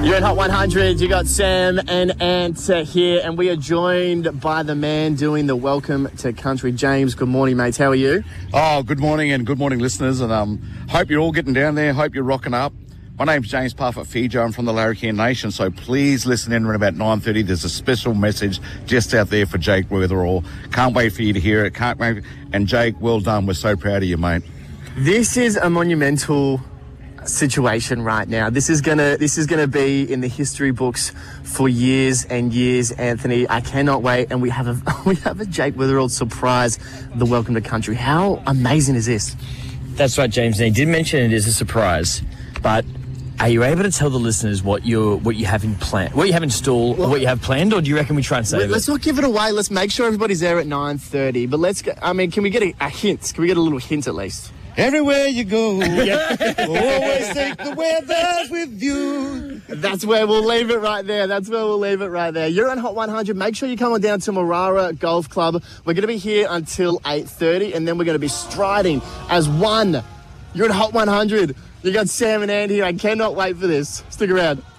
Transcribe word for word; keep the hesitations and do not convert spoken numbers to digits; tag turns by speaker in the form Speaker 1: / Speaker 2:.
Speaker 1: You're in Hot one hundred. You got Sam and Ant uh, here, and we are joined by the man doing the Welcome to Country. James, good morning, mate. How are you?
Speaker 2: Oh, good morning, and good morning, listeners. And um, hope you're all getting down there. Hope you're rocking up. My name's James Parfitt-Fijo. I'm from the Larrakia Nation, so please listen in around about nine thirty. There's a special message just out there for Jake Weatherall. Can't wait for you to hear it. Can't wait. And Jake, well done. We're so proud of you, mate.
Speaker 1: This is a monumental situation right now. This is gonna this is gonna be in the history books for years and years, Anthony. I cannot wait, and we have a we have a Jake Weatherall surprise, the Welcome to Country. How amazing is this?
Speaker 3: That's right, James. And he did mention it is a surprise, but are you able to tell the listeners what you what you have in plan, what you have in store, well, or what you have planned, or do you reckon we try and save
Speaker 1: let's
Speaker 3: it?
Speaker 1: not give it away. Let's make sure everybody's there at nine thirty. But let's get, I mean, can we get a, a hint? Can we get a little hint at least?
Speaker 2: Everywhere you go, always take the weather with you.
Speaker 1: That's where we'll leave it right there. That's where we'll leave it right there. You're on Hot one hundred. Make sure you come on down to Marara Golf Club. We're going to be here until eight thirty, and then we're going to be striding as one. You're at Hot one hundred. You got Sam and Andy here. I cannot wait for this. Stick around.